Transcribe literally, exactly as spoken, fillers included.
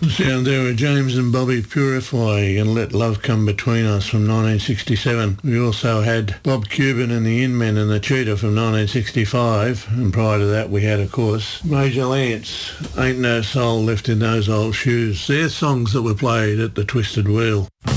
Sound there are James and Bobby Purify and Let Love Come Between Us from nineteen sixty-seven. We also had Bob Cuban and the In-Men and the Cheetah from nineteen sixty-five, and prior to that we had, of course, Major Lance, Ain't No Soul Left in Those Old Shoes. They're songs that were played at the Twisted Wheel.